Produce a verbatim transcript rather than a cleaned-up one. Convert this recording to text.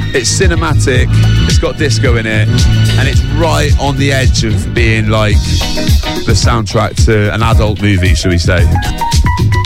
It's cinematic, it's got disco in it, and it's right on the edge of being like the soundtrack to an adult movie, shall we say.